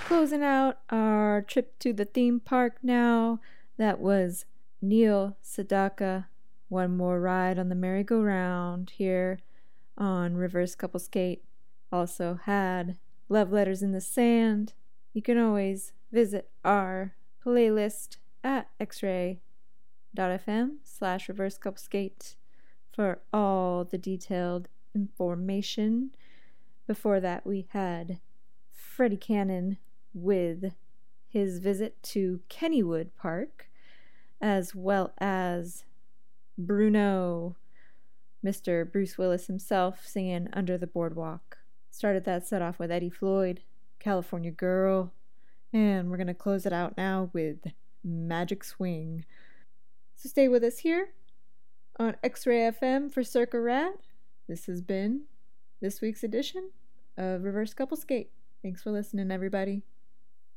Closing out our trip to the theme park now. That was Neil Sedaka. One more ride on the merry-go-round here on Reverse Couple Skate. Also had Love Letters in the Sand. You can always visit our playlist at xray.fm/Reverse Couple Skate for all the detailed information. Before that, we had Freddie Cannon with his visit to Kennywood Park, as well as Bruno, Mr. Bruce Willis himself, singing Under the Boardwalk. Started that set off with Eddie Floyd, California Girl, and we're going to close it out now with Magic Swing. So stay with us here on X-Ray FM for Circa Rad. This has been this week's edition of Reverse Couple Skate. Thanks for listening, everybody.